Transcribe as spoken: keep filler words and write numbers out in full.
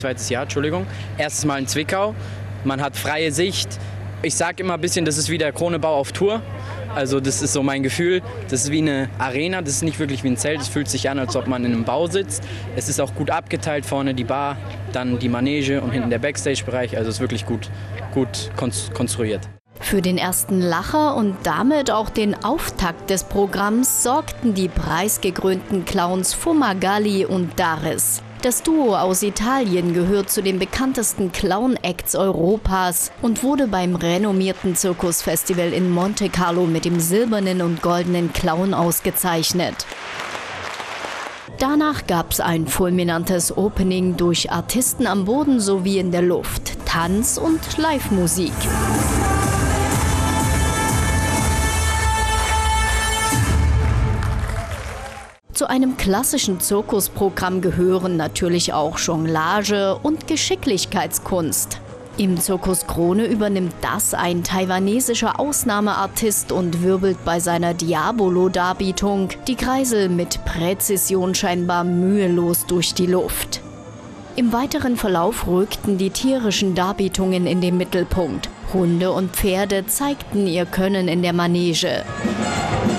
Zweites Jahr, Entschuldigung. Erstes Mal in Zwickau. Man hat freie Sicht. Ich sage immer ein bisschen, das ist wie der Kronebau auf Tour. Also das ist so mein Gefühl. Das ist wie eine Arena, das ist nicht wirklich wie ein Zelt. Es fühlt sich an, als ob man in einem Bau sitzt. Es ist auch gut abgeteilt, vorne die Bar, dann die Manege und hinten der Backstage-Bereich. Also es ist wirklich gut, gut konstruiert. Für den ersten Lacher und damit auch den Auftakt des Programms sorgten die preisgekrönten Clowns Fumagalli und Daris. Das Duo aus Italien gehört zu den bekanntesten Clown-Acts Europas und wurde beim renommierten Zirkusfestival in Monte Carlo mit dem silbernen und goldenen Clown ausgezeichnet. Danach gab es ein fulminantes Opening durch Artisten am Boden sowie in der Luft, Tanz und Live-Musik. Zu einem klassischen Zirkusprogramm gehören natürlich auch Jonglage und Geschicklichkeitskunst. Im Zirkus Krone übernimmt das ein taiwanesischer Ausnahmeartist und wirbelt bei seiner Diabolo-Darbietung die Kreisel mit Präzision scheinbar mühelos durch die Luft. Im weiteren Verlauf rückten die tierischen Darbietungen in den Mittelpunkt. Hunde und Pferde zeigten ihr Können in der Manege.